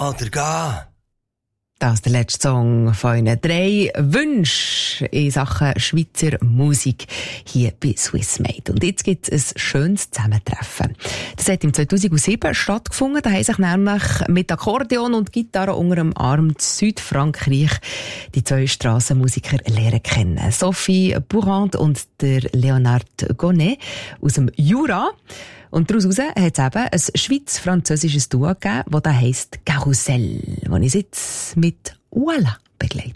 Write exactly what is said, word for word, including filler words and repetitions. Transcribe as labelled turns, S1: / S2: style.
S1: oder gehen.
S2: Das ist der letzte Song von Ihnen. Drei Wünsche in Sachen Schweizer Musik hier bei Swissmade. Und jetzt gibt es ein schönes Zusammentreffen. Das hat im zweitausendsieben stattgefunden. Da haben sich nämlich mit Akkordeon und Gitarre unter dem Arm in Südfrankreich die zwei Strassenmusiker lernen kennen. Sophie Bourrand und der Leonard Gonnet aus dem Jura. Und daraus hat es eben ein schweiz-französisches Duo gegeben, das heisst Karussell, das ich jetzt mit Voilà begleite.